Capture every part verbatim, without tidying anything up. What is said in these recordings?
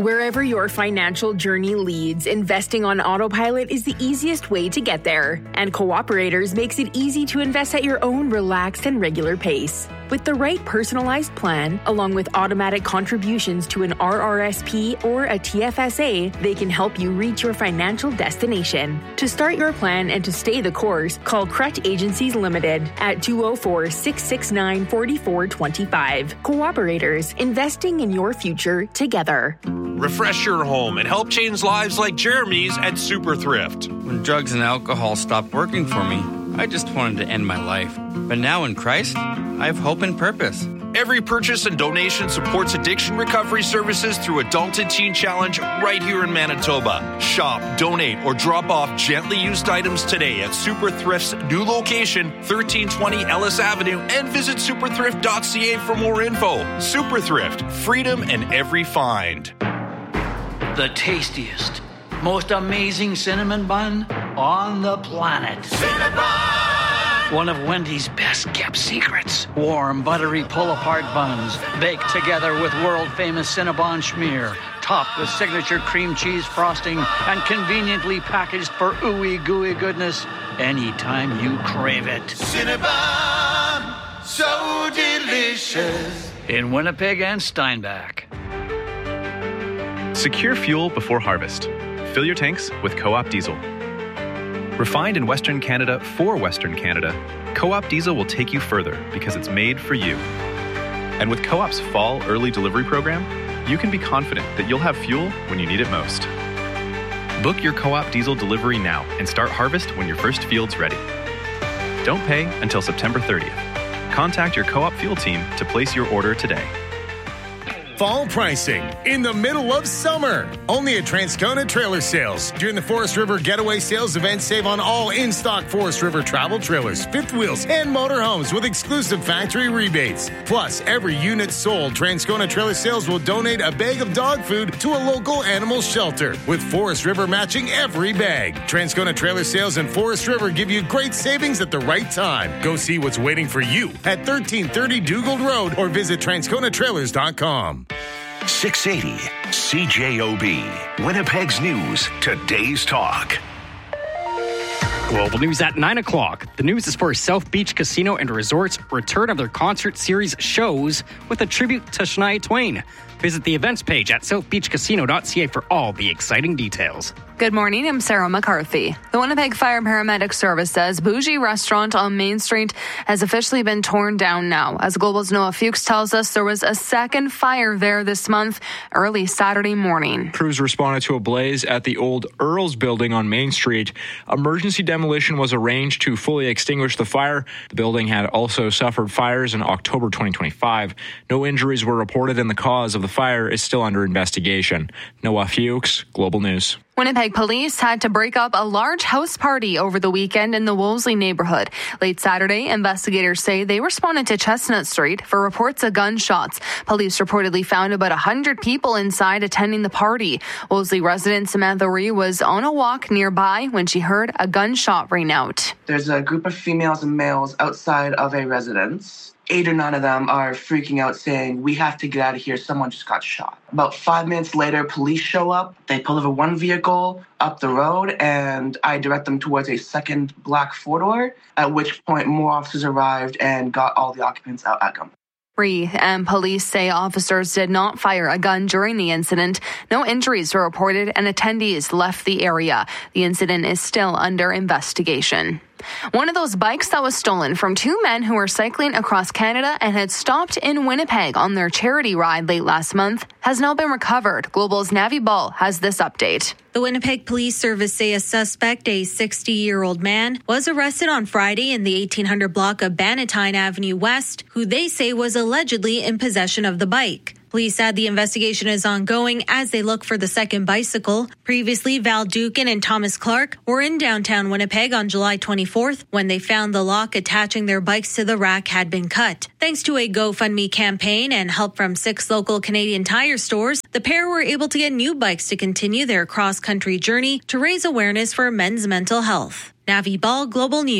Wherever your financial journey leads, investing on autopilot is the easiest way to get there. And Cooperators makes it easy to invest at your own relaxed and regular pace. With the right personalized plan, along with automatic contributions to an R R S P or a T F S A, they can help you reach your financial destination. To start your plan and to stay the course, call Crutch Agencies Limited at two oh four, six six nine, four four two five. Cooperators, investing in your future together. Refresh your home and help change lives like Jeremy's at Super Thrift. When drugs and alcohol stopped working for me, I just wanted to end my life. But now in Christ, I have hope and purpose. Every purchase and donation supports addiction recovery services through Adult and Teen Challenge right here in Manitoba. Shop, donate, or drop off gently used items today at Super Thrift's new location, thirteen twenty Ellis Avenue, and visit super thrift dot c a for more info. Super Thrift, freedom in every find. The tastiest, most amazing cinnamon bun on the planet. Cinnabon! One of Wendy's best-kept secrets. Warm, buttery pull-apart buns, baked together with world-famous Cinnabon schmear, topped with signature cream cheese frosting, and conveniently packaged for ooey gooey goodness anytime you crave it. Cinnabon, so delicious. In Winnipeg and Steinbach. Secure fuel before harvest. Fill your tanks with Co-op Diesel. Refined in Western Canada for Western Canada, Co-op Diesel will take you further because it's made for you. And with Co-op's fall early delivery program, you can be confident that you'll have fuel when you need it most. Book your Co-op Diesel delivery now and start harvest when your first field's ready. Don't pay until September thirtieth. Contact your Co-op fuel team to place your order today. Fall pricing in the middle of summer. Only at Transcona Trailer Sales. During the Forest River Getaway Sales event, save on all in-stock Forest River travel trailers, fifth wheels, and motorhomes with exclusive factory rebates. Plus, every unit sold, Transcona Trailer Sales will donate a bag of dog food to a local animal shelter, with Forest River matching every bag. Transcona Trailer Sales and Forest River give you great savings at the right time. Go see what's waiting for you at thirteen thirty Dugald Road or visit transcona trailers dot com. six eighty C J O B, Winnipeg's News, today's talk. Global news at nine o'clock. The news is for South Beach Casino and Resort's return of their concert series shows with a tribute to Shania Twain. Visit the events page at south beach casino dot c a for all the exciting details. Good morning, I'm Sarah McCarthy. The Winnipeg Fire Paramedic Service says Bougie Restaurant on Main Street has officially been torn down now. As Global's Noah Fuchs tells us, there was a second fire there this month, early Saturday morning. Crews responded to a blaze at the old Earls building on Main Street. Emergency demolition was arranged to fully extinguish the fire. The building had also suffered fires in October twenty twenty-five. No injuries were reported, and the cause of the fire is still under investigation. Noah Fuchs, Global News. Winnipeg police had to break up a large house party over the weekend in the Wolseley neighborhood. Late Saturday, investigators say they responded to Chestnut Street for reports of gunshots. Police reportedly found about one hundred people inside attending the party. Wolseley resident Samantha Ree was on a walk nearby when she heard a gunshot ring out. There's a group of females and males outside of a residence. Eight or nine of them are freaking out, saying, "We have to get out of here. Someone just got shot." About five minutes later, police show up. They pull over one vehicle up the road, and I direct them towards a second black four-door, at which point more officers arrived and got all the occupants out at gunpoint. Ree and police say officers did not fire a gun during the incident. No injuries were reported, and attendees left the area. The incident is still under investigation. One of those bikes that was stolen from two men who were cycling across Canada and had stopped in Winnipeg on their charity ride late last month has now been recovered. Global's Navi Ball has this update. The Winnipeg Police Service say a suspect, a sixty-year-old man, was arrested on Friday in the eighteen hundred block of Bannatyne Avenue West, who they say was allegedly in possession of the bike. Police said the investigation is ongoing as they look for the second bicycle. Previously, Val Dukin and Thomas Clark were in downtown Winnipeg on July twenty-fourth when they found the lock attaching their bikes to the rack had been cut. Thanks to a GoFundMe campaign and help from six local Canadian Tire stores, the pair were able to get new bikes to continue their cross-country journey to raise awareness for men's mental health. Navi Ball, Global News.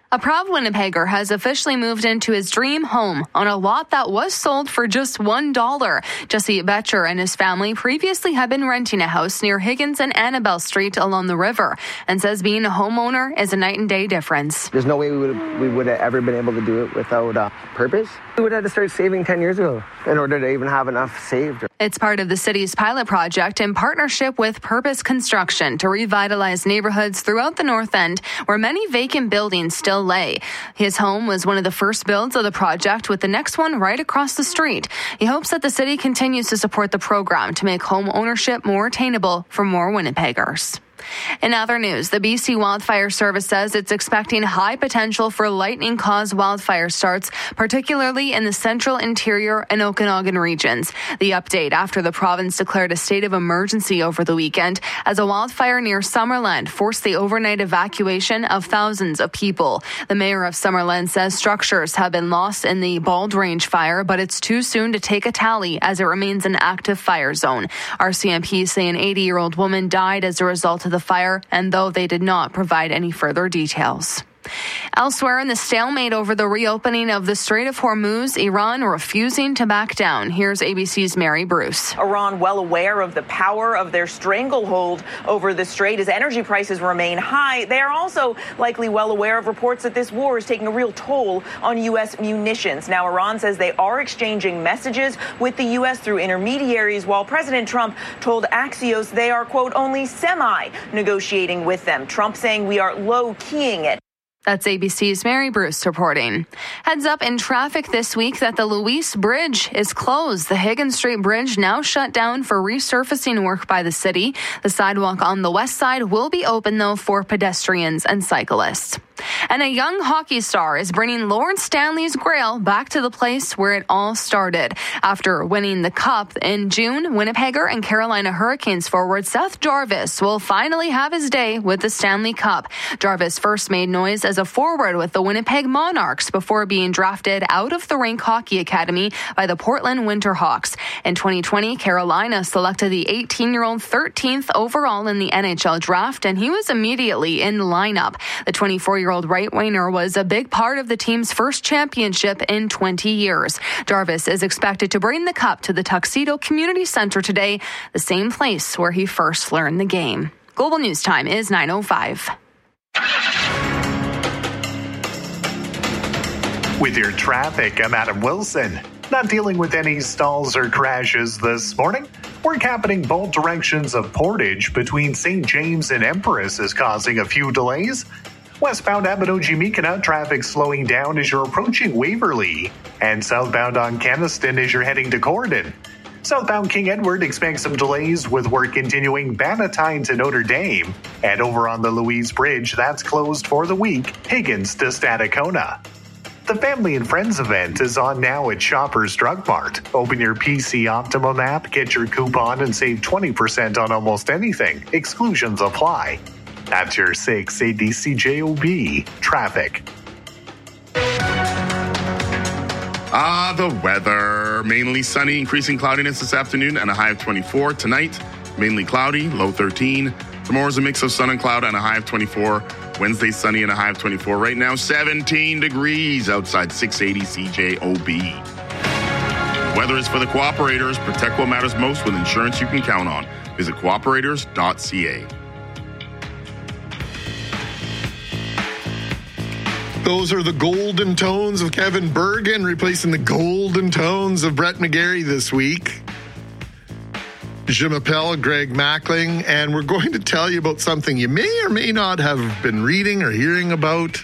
A proud Winnipegger has officially moved into his dream home on a lot that was sold for just one dollar. Jesse Betcher and his family previously had been renting a house near Higgins and Annabelle Street along the river, and says being a homeowner is a night and day difference. There's no way we would we would have ever been able to do it without uh, purpose. We would have to start saving ten years ago in order to even have enough saved. It's part of the city's pilot project in partnership with Purpose Construction to revitalize neighborhoods throughout the North End where many vacant buildings still lay. His home was one of the first builds of the project, with the next one right across the street. He hopes that the city continues to support the program to make home ownership more attainable for more Winnipeggers. In other news, the B C Wildfire Service says it's expecting high potential for lightning-caused wildfire starts, particularly in the central, interior, and Okanagan regions. The update after the province declared a state of emergency over the weekend as a wildfire near Summerland forced the overnight evacuation of thousands of people. The mayor of Summerland says structures have been lost in the Bald Range fire, but it's too soon to take a tally as it remains an active fire zone. R C M P say an eighty-year-old woman died as a result of the fire, and though they did not provide any further details. Elsewhere in the stalemate over the reopening of the Strait of Hormuz, Iran refusing to back down. Here's A B C's Mary Bruce. Iran well aware of the power of their stranglehold over the strait as energy prices remain high. They are also likely well aware of reports that this war is taking a real toll on U S munitions. Now, Iran says they are exchanging messages with the U S through intermediaries, while President Trump told Axios they are, quote, only semi-negotiating with them. Trump saying we are low-keying it. That's A B C's Mary Bruce reporting. Heads up in traffic this week that the Louise Bridge is closed. The Higgins Street Bridge now shut down for resurfacing work by the city. The sidewalk on the west side will be open, though, for pedestrians and cyclists. And a young hockey star is bringing Lawrence Stanley's Grail back to the place where it all started. After winning the Cup in June, Winnipegger and Carolina Hurricanes forward Seth Jarvis will finally have his day with the Stanley Cup. Jarvis first made noise as a forward with the Winnipeg Monarchs before being drafted out of the Rink Hockey Academy by the Portland Winterhawks. In twenty twenty, Carolina selected the eighteen-year-old thirteenth overall in the N H L draft, and he was immediately in the lineup. The twenty-four-year-old right-winger was a big part of the team's first championship in twenty years. Jarvis is expected to bring the cup to the Tuxedo Community Center today, the same place where he first learned the game. Global News Time is nine oh five. With your traffic, I'm Adam Wilson. Not dealing with any stalls or crashes this morning. Work happening both directions of Portage between Saint James and Empress is causing a few delays. Westbound Abinogi-Mikana traffic slowing down as you're approaching Waverly. And southbound on Caniston as you're heading to Corydon. Southbound King Edward expects some delays with work continuing Bannatyne to Notre Dame. And over on the Louise Bridge, that's closed for the week, Higgins to Stadacona. The Family and Friends event is on now at Shoppers Drug Mart. Open your P C Optimum app, get your coupon, and save twenty percent on almost anything. Exclusions apply. That's your six A D C J O B traffic. Ah, the weather. Mainly sunny, increasing cloudiness this afternoon and a high of twenty-four. Tonight, mainly cloudy, low thirteen. Tomorrow's a mix of sun and cloud and a high of twenty-four. Wednesday, sunny and a high of twenty-four. Right now, seventeen degrees outside six eighty C J O B. Weather is for the cooperators. Protect what matters most with insurance you can count on. Visit cooperators dot c a. Those are the golden tones of Kevin Bergen replacing the golden tones of Brett McGarry this week. Je m'appelle Greg Mackling, and we're going to tell you about something you may or may not have been reading or hearing about.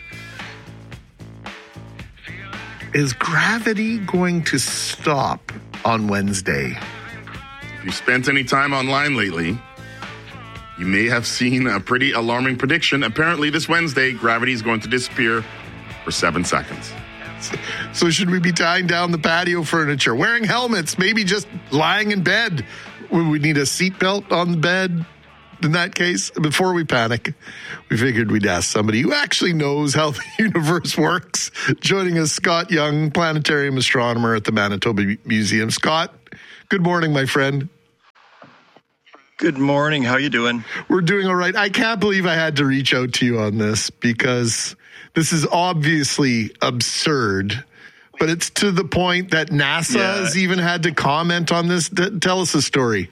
Is gravity going to stop on Wednesday? If you spent any time online lately, you may have seen a pretty alarming prediction. Apparently this Wednesday, gravity is going to disappear for seven seconds. So should we be tying down the patio furniture, wearing helmets, maybe just lying in bed? Would we need a seatbelt on the bed in that case? Before we panic, we figured we'd ask somebody who actually knows how the universe works. Joining us, Scott Young, planetarium astronomer at the Manitoba Museum. Scott, good morning, my friend. Good morning. How you doing? We're doing all right. I can't believe I had to reach out to you on this because this is obviously absurd, but it's to the point that NASA yeah. has even had to comment on this. D- tell us the story.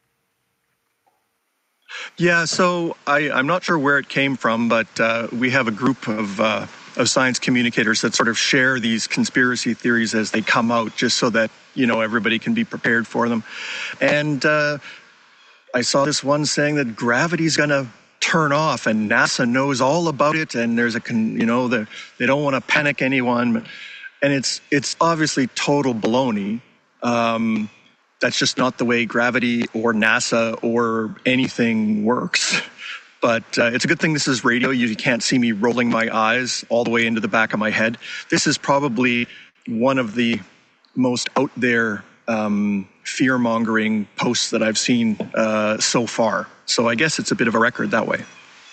Yeah, so I, I'm not sure where it came from, but uh, we have a group of uh, of science communicators that sort of share these conspiracy theories as they come out, just so that, you know, everybody can be prepared for them. And uh, I saw this one saying that gravity's going to turn off, and NASA knows all about it, and there's a, con- you know, the, they don't want to panic anyone, and it's it's obviously total baloney. Um, that's just not the way gravity or NASA or anything works. But uh, it's a good thing this is radio. You can't see me rolling my eyes all the way into the back of my head. This is probably one of the most out there um, fear-mongering posts that I've seen uh, so far. So I guess it's a bit of a record that way.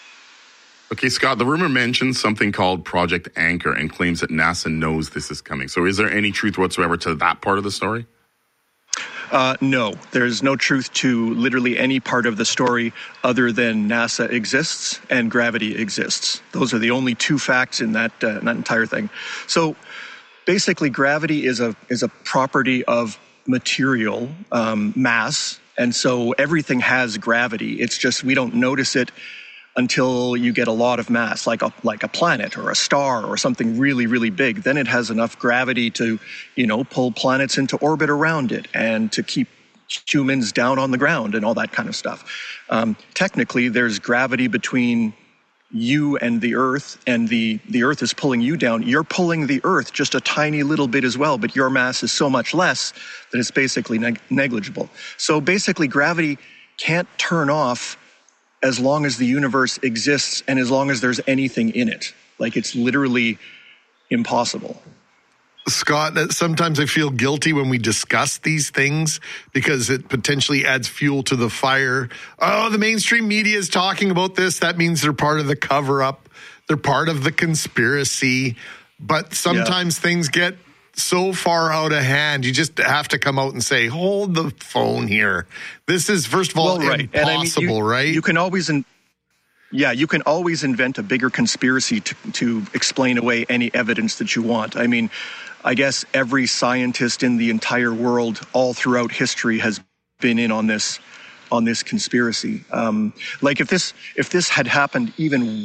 Okay, Scott, the rumor mentions something called Project Anchor and claims that NASA knows this is coming. So is there any truth whatsoever to that part of the story? Uh, no, there's no truth to literally any part of the story other than NASA exists and gravity exists. Those are the only two facts in that uh, in that entire thing. So basically, gravity is a is a property of material um, mass, and so everything has gravity. It's just we don't notice it until you get a lot of mass, like a like a planet or a star or something really, really big. Then it has enough gravity to, you know, pull planets into orbit around it and to keep humans down on the ground and all that kind of stuff. Um, technically, there's gravity between you and the Earth, and the, the Earth is pulling you down. You're pulling the Earth just a tiny little bit as well, but your mass is so much less that it's basically neg- negligible. So basically, gravity can't turn off as long as the universe exists and as long as there's anything in it. Like, it's literally impossible. Scott, sometimes I feel guilty when we discuss these things because it potentially adds fuel to the fire. Oh, the mainstream media is talking about this. That means they're part of the cover-up. They're part of the conspiracy. But sometimes yeah. things get so far out of hand, you just have to come out and say, hold the phone here. This is, first of all, well, right. impossible, I mean, you, right? You can always, in, yeah, you can always invent a bigger conspiracy to, to explain away any evidence that you want. I mean, I guess every scientist in the entire world, all throughout history, has been in on this on this conspiracy. Um, like if this if this had happened even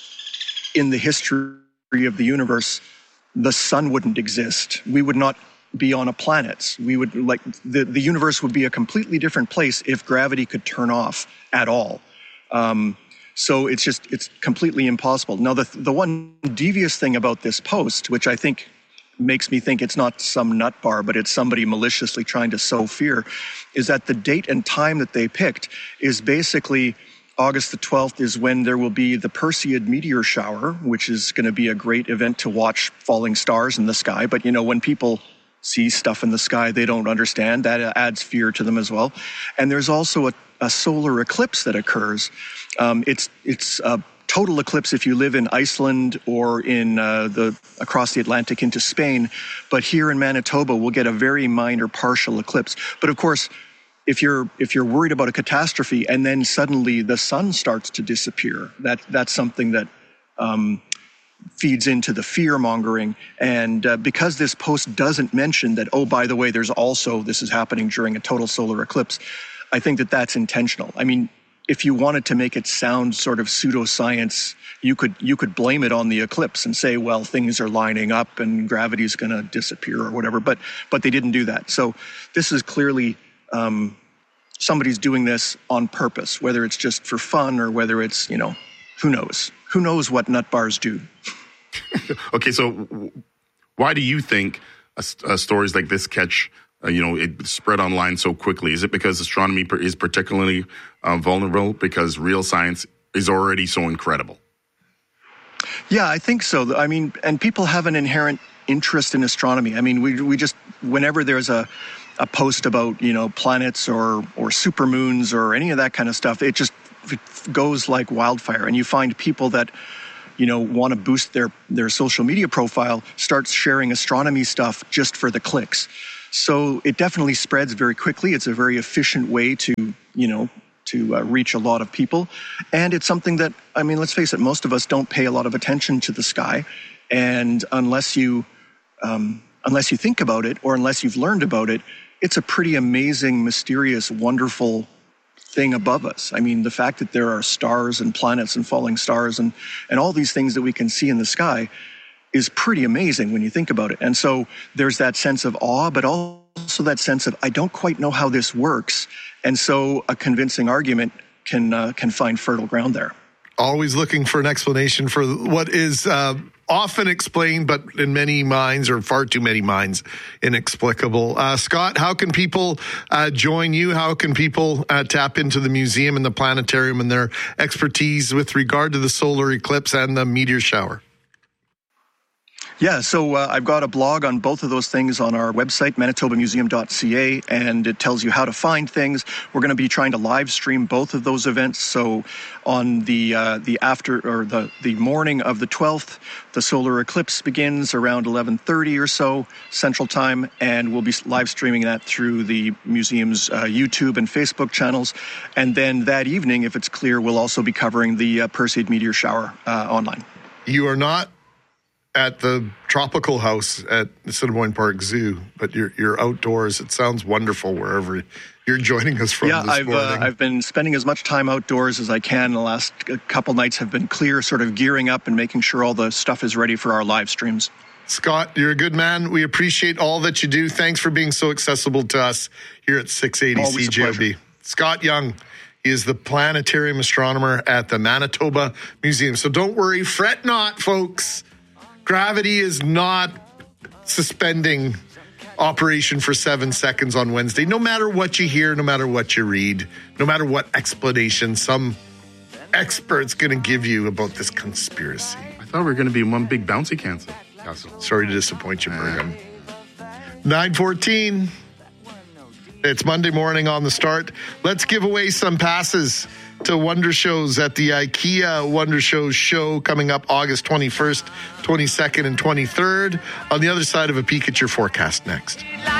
once in the history of the universe, the sun wouldn't exist. We would not be on a planet. We would like the, the universe would be a completely different place if gravity could turn off at all. Um, so it's just, it's completely impossible. Now, the, the one devious thing about this post, which I think makes me think it's not some nut bar, but it's somebody maliciously trying to sow fear, is that the date and time that they picked is basically August the twelfth is when there will be the Perseid meteor shower, which is going to be a great event to watch falling stars in the sky. But, you know, when people see stuff in the sky they don't understand, that adds fear to them as well. And there's also a, a solar eclipse that occurs. Um, it's it's a total eclipse if you live in Iceland or in uh, the across the Atlantic into Spain. But here in Manitoba, we'll get a very minor partial eclipse. But of course, If you're if you're worried about a catastrophe and then suddenly the sun starts to disappear, that that's something that um, feeds into the fear mongering. And uh, because this post doesn't mention that, oh, by the way, there's also this is happening during a total solar eclipse, I think that that's intentional. I mean, if you wanted to make it sound sort of pseudoscience, you could you could blame it on the eclipse and say, well, things are lining up and gravity is going to disappear or whatever. But but they didn't do that. So this is clearly. Um, somebody's doing this on purpose, whether it's just for fun or whether it's, you know, who knows? Who knows what nut bars do? Okay, so why do you think uh, uh, stories like this catch, uh, you know, it spread online so quickly? Is it because astronomy per- is particularly uh, vulnerable because real science is already so incredible? Yeah, I think so. I mean, and people have an inherent interest in astronomy. I mean, we we just, whenever there's a a post about, you know, planets or or supermoons or any of that kind of stuff, it just it goes like wildfire. And you find people that, you know, want to boost their their social media profile, starts sharing astronomy stuff just for the clicks. So it definitely spreads very quickly. It's a very efficient way to, you know, to uh, reach a lot of people. And it's something that, I mean, let's face it, most of us don't pay a lot of attention to the sky. And unless you, um, unless you think about it, or unless you've learned about it, it's a pretty amazing, mysterious, wonderful thing above us. I mean, the fact that there are stars and planets and falling stars and, and all these things that we can see in the sky is pretty amazing when you think about it. And so there's that sense of awe, but also that sense of, I don't quite know how this works. And so a convincing argument can uh, can find fertile ground there. Always looking for an explanation for what is uh, often explained, but in many minds, or far too many minds, inexplicable. Uh, Scott, how can people uh, join you? How can people uh, tap into the museum and the planetarium and their expertise with regard to the solar eclipse and the meteor shower? Yeah, so uh, I've got a blog on both of those things on our website, manitoba museum dot c a, and it tells you how to find things. We're going to be trying to live stream both of those events. So on the uh, the after or the, the morning of the twelfth, the solar eclipse begins around eleven thirty or so Central Time, and we'll be live streaming that through the museum's uh, YouTube and Facebook channels. And then that evening, if it's clear, we'll also be covering the uh, Perseid meteor shower uh, online. You are not at the tropical house at Assiniboine Park Zoo, but you're you're outdoors. It sounds wonderful wherever you're joining us from. Yeah, this I've morning. uh, I've been spending as much time outdoors as I can. The last couple nights have been clear, sort of gearing up and making sure all the stuff is ready for our live streams. Scott, you're a good man. We appreciate all that you do. Thanks for being so accessible to us here at six eighty Always C J O B. Scott Young. He is the planetarium astronomer at the Manitoba Museum. So don't worry, fret not, folks. Gravity is not suspending operation for seven seconds on Wednesday. No matter what you hear, no matter what you read, no matter what explanation some expert's going to give you about this conspiracy. I thought we were going to be one big bouncy castle. Sorry to disappoint you, Brigham. nine fourteen. It's Monday morning on the start. Let's give away some passes to Wonder Shows at the IKEA Wonder Shows show coming up August twenty-first, twenty-second, and twenty-third. On the other side of a peek at your forecast next.